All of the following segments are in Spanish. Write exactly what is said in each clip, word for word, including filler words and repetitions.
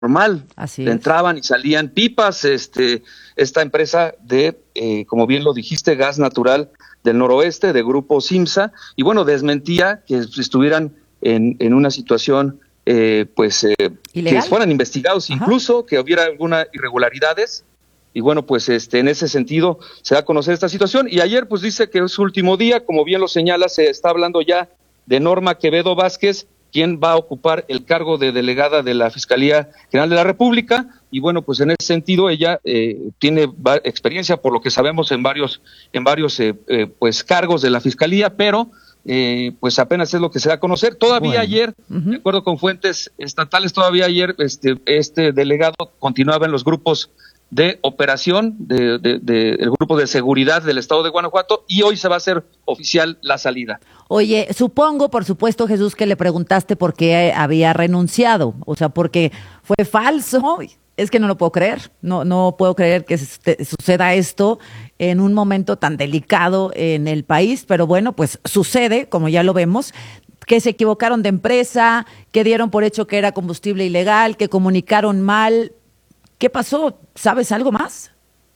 normal. Así es. Entraban y salían pipas, este, esta empresa de, eh, como bien lo dijiste, gas natural del noroeste, de Grupo Simsa, y bueno, desmentía que estuvieran en, en una situación, eh, pues, eh, que fueran investigados. Ajá. Incluso que hubiera algunas irregularidades, y bueno, pues este, en ese sentido se da a conocer esta situación, y ayer pues dice que es su último día, como bien lo señala, se está hablando ya de Norma Quevedo Vázquez, quien va a ocupar el cargo de delegada de la Fiscalía General de la República, y bueno, pues en ese sentido ella eh, tiene experiencia, por lo que sabemos, en varios, en varios eh, eh, pues cargos de la Fiscalía, pero eh, pues apenas es lo que se da a conocer. Todavía bueno. ayer, uh-huh. de acuerdo con fuentes estatales, todavía ayer este, este delegado continuaba en los grupos de operación de, de, de el grupo de seguridad del estado de Guanajuato, y hoy se va a hacer oficial la salida. Oye, supongo, por supuesto, Jesús, que le preguntaste por qué había renunciado, o sea, porque fue falso. Es que no lo puedo creer, no, no puedo creer que suceda esto en un momento tan delicado en el país, pero bueno, pues sucede, como ya lo vemos, que se equivocaron de empresa, que dieron por hecho que era combustible ilegal, que comunicaron mal. ¿Qué pasó? ¿Sabes algo más?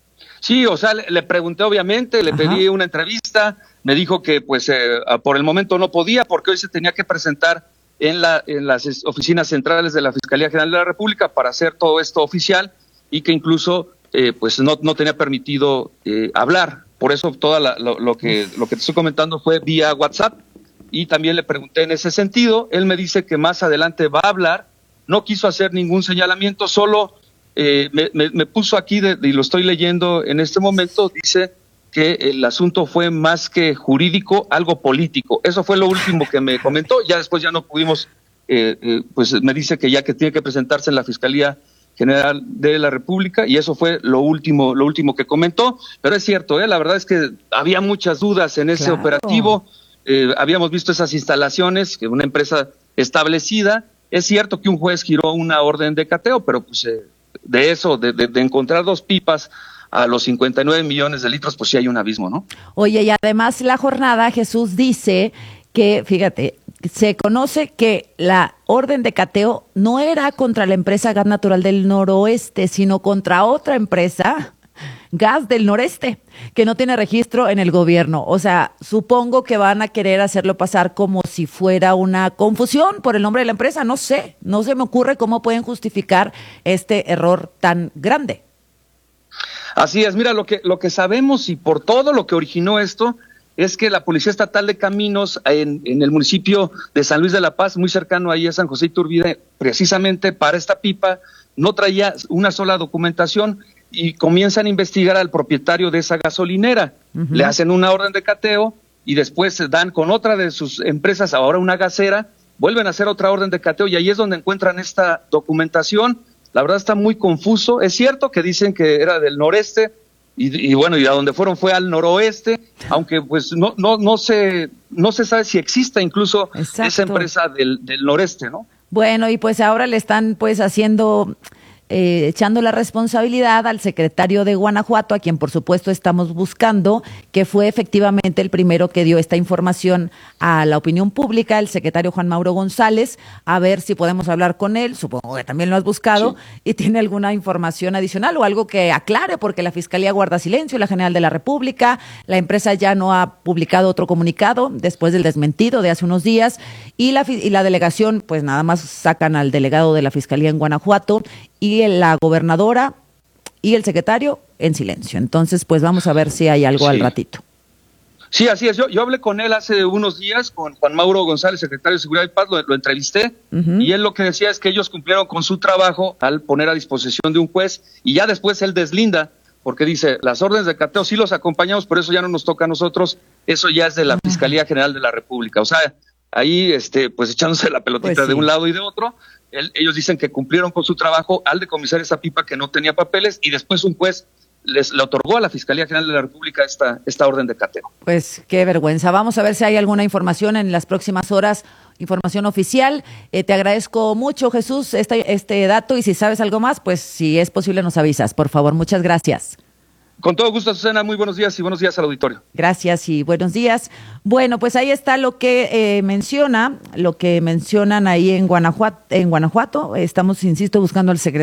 Sí, o sea, le, le pregunté obviamente, le Ajá. pedí una entrevista, me dijo que pues eh, por el momento no podía porque hoy se tenía que presentar en, la, en las oficinas centrales de la Fiscalía General de la República para hacer todo esto oficial, y que incluso eh, pues no, no tenía permitido eh, hablar. Por eso todo lo, lo, que, lo que te estoy comentando fue vía WhatsApp, y también le pregunté en ese sentido. Él me dice que más adelante va a hablar, no quiso hacer ningún señalamiento, solo eh, me, me, me puso aquí, de, y lo estoy leyendo en este momento, dice que el asunto fue más que jurídico, algo político. Eso fue lo último que me comentó. Ya después ya no pudimos, eh, eh, pues me dice que ya que tiene que presentarse en la Fiscalía General de la República, y eso fue lo último, lo último que comentó. Pero es cierto, ¿eh? La verdad es que había muchas dudas en ese claro. operativo. Eh, habíamos visto esas instalaciones, que una empresa establecida. Es cierto que un juez giró una orden de cateo, pero pues eh, de eso, de, de, de encontrar dos pipas a los cincuenta y nueve millones de litros, pues sí hay un abismo, ¿no? Oye, y además la jornada, Jesús, dice que, fíjate, se conoce que la orden de cateo no era contra la empresa Gas Natural del Noroeste, sino contra otra empresa, Gas del Noreste, que no tiene registro en el gobierno. O sea, supongo que van a querer hacerlo pasar como si fuera una confusión por el nombre de la empresa. No sé, no se me ocurre cómo pueden justificar este error tan grande. Así es, mira, lo que, lo que sabemos, y por todo lo que originó esto, es que la Policía Estatal de Caminos en, en el municipio de San Luis de la Paz, muy cercano ahí a San José Iturbide, precisamente para esta pipa, no traía una sola documentación, y comienzan a investigar al propietario de esa gasolinera. Uh-huh. Le hacen una orden de cateo, y después se dan con otra de sus empresas, ahora una gasera, vuelven a hacer otra orden de cateo, y ahí es donde encuentran esta documentación. La verdad está muy confuso. Es cierto que dicen que era del noreste, y, y bueno, y a donde fueron fue al noroeste, aunque pues no no no se no se sabe si exista incluso Exacto. esa empresa del, del noreste, ¿no? Bueno, y pues ahora le están pues haciendo eh, echando la responsabilidad al secretario de Guanajuato, a quien por supuesto estamos buscando, que fue efectivamente el primero que dio esta información a la opinión pública, el secretario Juan Mauro González, a ver si podemos hablar con él. Supongo que también lo has buscado, sí. Y tiene alguna información adicional o algo que aclare, porque la Fiscalía guarda silencio, la General de la República, la empresa ya no ha publicado otro comunicado después del desmentido de hace unos días, y la, y la delegación pues nada más sacan al delegado de la Fiscalía en Guanajuato, y la gobernadora y el secretario en silencio. Entonces, pues vamos a ver si hay algo sí. al ratito. Sí, así es. Yo, yo hablé con él hace unos días, con Juan Mauro González, secretario de Seguridad y Paz, lo, lo entrevisté, uh-huh. y él lo que decía es que ellos cumplieron con su trabajo al poner a disposición de un juez, y ya después él deslinda, porque dice, las órdenes de cateo sí los acompañamos, pero eso ya no nos toca a nosotros, eso ya es de la uh-huh. Fiscalía General de la República. O sea, ahí este pues echándose la pelotita pues sí. de un lado y de otro. El, ellos dicen que cumplieron con su trabajo al decomisar esa pipa que no tenía papeles, y después un juez les le otorgó a la Fiscalía General de la República esta, esta orden de cateo. Pues qué vergüenza. Vamos a ver si hay alguna información en las próximas horas, información oficial. Eh, te agradezco mucho, Jesús, este, este dato, y si sabes algo más, pues si es posible nos avisas, por favor. Muchas gracias. Con todo gusto, Susana, muy buenos días y buenos días al auditorio. Gracias y buenos días. Bueno, pues ahí está lo que eh, menciona, lo que mencionan ahí en Guanajuato, en Guanajuato. Estamos, insisto, buscando al secretario